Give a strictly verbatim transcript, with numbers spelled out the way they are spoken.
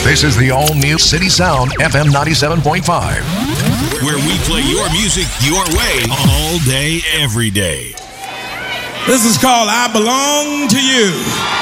This is the all-new City Sound F M ninety-seven point five. Where we play your music your way all day, every day. This is called I Belong to You.